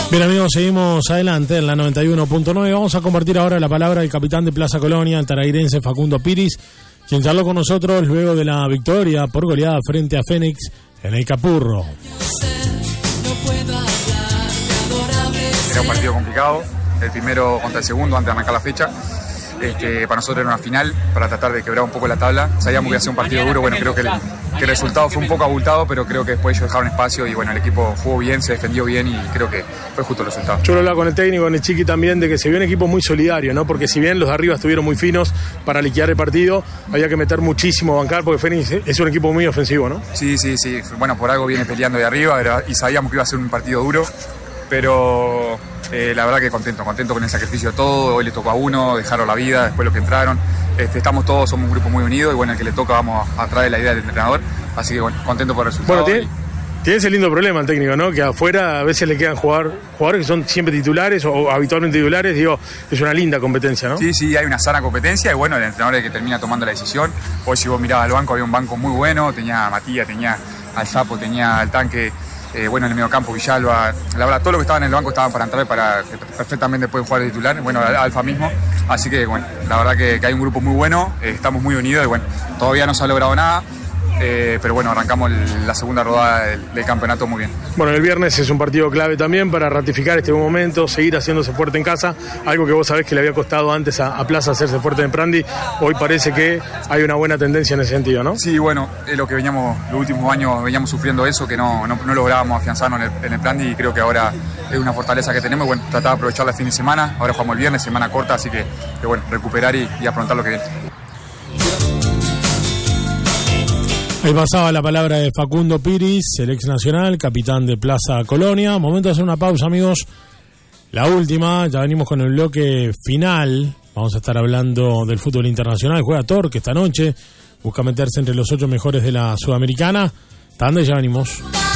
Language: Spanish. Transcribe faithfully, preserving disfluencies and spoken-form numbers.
Bien, amigos, seguimos adelante en la noventa y uno punto nueve. Vamos a compartir ahora la palabra del capitán de Plaza Colonia, el tarairense Facundo Piris, quien charló con nosotros luego de la victoria por goleada frente a Fénix en el Capurro. Era un partido complicado, el primero contra el segundo antes de arrancar la fecha. Este, para nosotros era una final, para tratar de quebrar un poco la tabla. Sabíamos que iba a ser un partido duro, bueno, creo que el, que el resultado fue un poco abultado, pero creo que después ellos dejaron espacio y bueno, el equipo jugó bien, se defendió bien y creo que fue justo el resultado. Yo lo hablaba con el técnico, con el Chiqui también, de que se vio un equipo muy solidario, ¿no? Porque si bien los de arriba estuvieron muy finos para liquidar el partido, había que meter muchísimo a bancar, porque Fénix es un equipo muy ofensivo, ¿no? Sí, sí, sí, bueno, por algo viene peleando de arriba era, y sabíamos que iba a ser un partido duro, pero eh, la verdad que contento, contento con el sacrificio de todo. Hoy le tocó a uno, dejaron la vida, después los que entraron. Este, estamos todos, somos un grupo muy unido y bueno, el que le toca vamos a, a traer la idea del entrenador. Así que bueno, contento por el resultado. Bueno, tiene, tiene ese lindo problema el técnico, ¿no? Que afuera a veces le quedan jugar, jugadores que son siempre titulares o, o habitualmente titulares. Digo, es una linda competencia, ¿no? Sí, sí, hay una sana competencia y bueno, el entrenador es el que termina tomando la decisión. Hoy si vos mirabas al banco, había un banco muy bueno, tenía a Matías, tenía al Sapo, tenía al Tanque. Eh, bueno, en el mediocampo, Villalba, la verdad, todos los que estaban en el banco estaban para entrar, para que perfectamente pueden jugar de titular, bueno, Alfa mismo, así que bueno, la verdad que, que hay un grupo muy bueno, eh, estamos muy unidos y bueno, todavía no se ha logrado nada, eh, pero bueno, arrancamos el, la segunda rodada del, del campeonato muy bien. Bueno, el viernes es un partido clave también para ratificar este buen momento, seguir haciéndose fuerte en casa, algo que vos sabés que le había costado antes a, a Plaza hacerse fuerte en Prandi, hoy parece que hay una buena tendencia en ese sentido, ¿no? Sí, bueno, es lo que veníamos, los últimos años veníamos sufriendo eso, que no, no, no lográbamos afianzarnos en el, en el Prandi y creo que ahora es una fortaleza que tenemos y bueno, tratar de aprovecharla el fin de semana, ahora jugamos el viernes, semana corta, así que, que bueno, recuperar y, y afrontar lo que viene. Ahí pasaba la palabra de Facundo Piris, el ex nacional, capitán de Plaza Colonia. Momento de hacer una pausa, amigos. La última, ya venimos con el bloque final. Vamos a estar hablando del fútbol internacional. Juega Torque esta noche. Busca meterse entre los ocho mejores de la Sudamericana. Tanda y ya venimos.